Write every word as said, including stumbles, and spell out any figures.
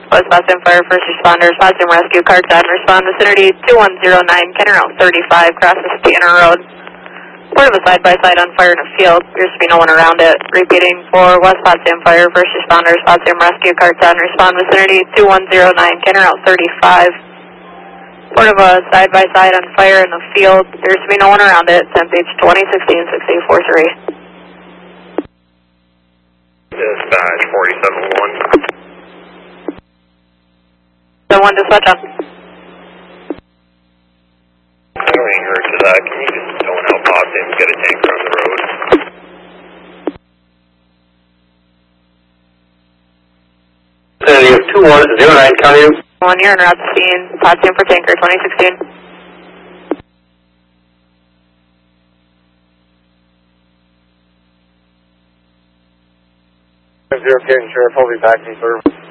West Potsdam Fire, first responders, Potsdam Rescue, car ten, respond vicinity two one zero nine, Kenner Route thirty-five, crosses Tanner Road. Report of a side-by-side on fire in a field, appears to be no one around it. Repeating for West Potsdam Fire, first responders, Potsdam Rescue, car ten, respond vicinity two one zero nine, Kenner Route thirty-five. Report of a side-by-side on fire in the field, appears to be no one around it. Temp H twenty sixteen six eight four three. Dispatch forty-seven one. Someone dispatch on. Doing her to that, can you just go and help Potsdam get a tanker on the road? Vicinity of two one zero nine, county. One year en route to scene, Potsdam for tanker twenty sixteen. Zero, getting Sheriff, I'll be back in service.